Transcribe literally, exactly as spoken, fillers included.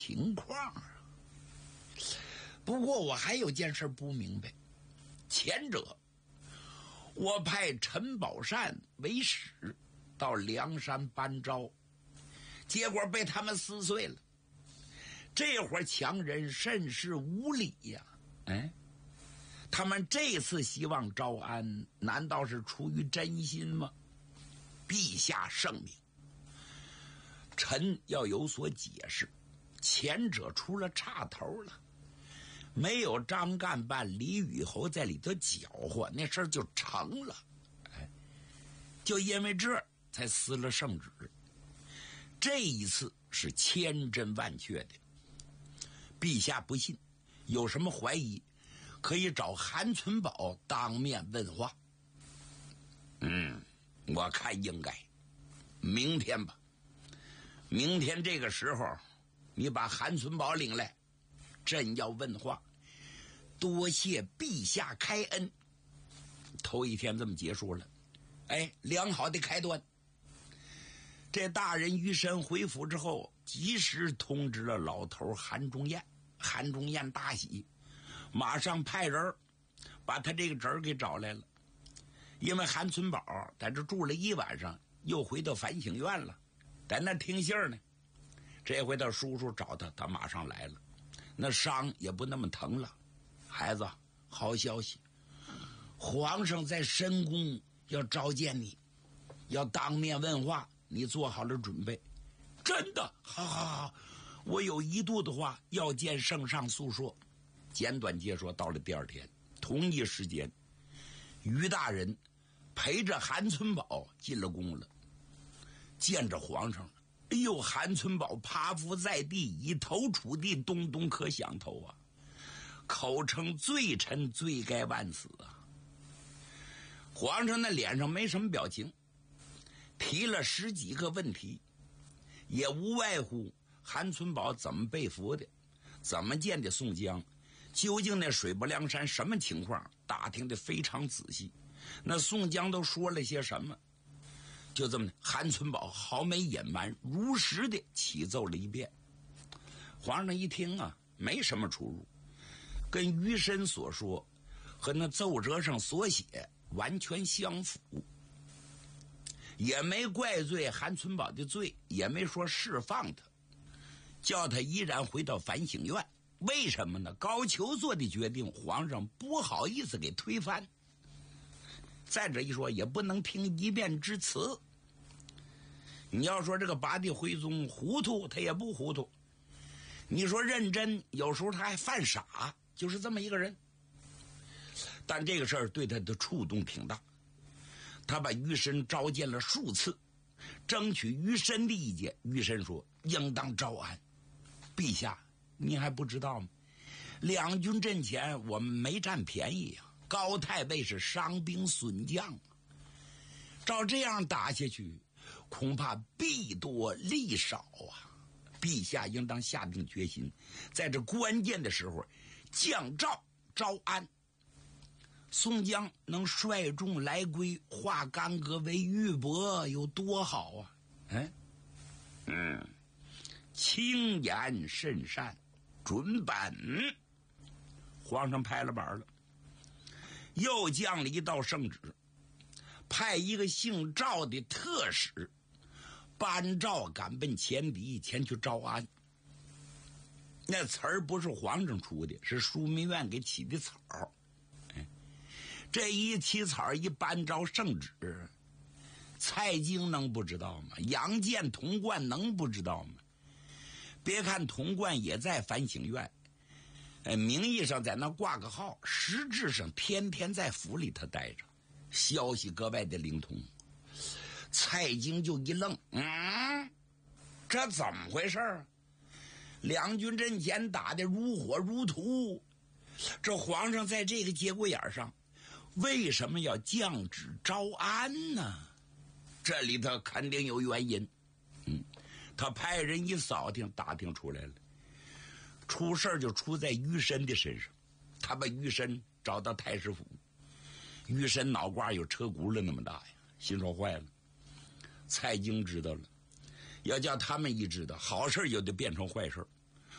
情况啊。不过我还有件事不明白，前者我派陈宝善为使到梁山搬招，结果被他们撕碎了。这伙强人甚是无礼呀！哎，他们这次希望招安，难道是出于真心吗？陛下圣明，臣要有所解释。前者出了岔头了，没有张干办李宇侯在里头搅和，那事儿就成了。哎，就因为这才撕了圣旨。这一次是千真万确的。陛下不信，有什么怀疑，可以找韩存宝当面问话。嗯，我看应该明天吧。明天这个时候，你把韩存宝领来，朕要问话。多谢陛下开恩。头一天这么结束了，哎，良好的开端。这大人于申回府之后，及时通知了老头韩忠彦。韩忠彦大喜，马上派人把他这个侄儿给找来了。因为韩存宝在这住了一晚上，又回到反省院了，在那听信呢。这回他叔叔找他，他马上来了，那伤也不那么疼了。孩子，好消息，皇上在深宫要召见你，要当面问话，你做好了准备。真的，好好好，我有一度的话要见圣上诉说。简短接说，到了第二天同一时间，于大人陪着韩存宝进了宫了，见着皇上了。哎呦，韩存宝趴伏在地，以头触地，咚咚可响头啊，口称罪臣罪该万死啊。皇上那脸上没什么表情，提了十几个问题，也无外乎韩存宝怎么被俘的，怎么见的宋江，究竟那水泊梁山什么情况，打听得非常仔细。那宋江都说了些什么，就这么的，韩存宝毫没隐瞒，如实的启奏了一遍。皇上一听啊，没什么出入，跟于申所说和那奏折上所写完全相符，也没怪罪韩存宝的罪，也没说释放他，叫他依然回到反省院。为什么呢？高俅做的决定，皇上不好意思给推翻。再者一说，也不能听一面之词。你要说这个八地徽宗糊涂，他也不糊涂；你说认真，有时候他还犯傻，就是这么一个人。但这个事儿对他的触动挺大，他把于申召见了数次，争取于申的意见。于申说应当招安。陛下，您还不知道吗？两军阵前我们没占便宜啊，高太尉是伤兵损将，照这样打下去，恐怕弊多利少啊！陛下应当下定决心，在这关键的时候降诏招安。宋江能率众来归，化干戈为玉帛，有多好啊！哎，嗯，轻言甚善，准本。皇上拍了板了，又降了一道圣旨，派一个姓赵的特使班昭赶奔前敌，前去招安。那词儿不是皇上出的，是枢密院给起的草。哎，这一起草一班昭圣旨，蔡京能不知道吗？杨健、童贯能不知道吗？别看童贯也在反省院，呃，名义上在那挂个号，实质上天天在府里头待着，消息格外的灵通。蔡京就一愣，嗯，这怎么回事啊？两军阵前打得如火如荼，这皇上在这个节骨眼上为什么要降旨招安呢？这里头肯定有原因。嗯，他派人一扫听打听出来了，出事就出在于申的身上。他把于申找到太师府，于申脑瓜有车轱辘那么大呀，心说坏了。蔡京知道了，要叫他们一知道，好事就得变成坏事。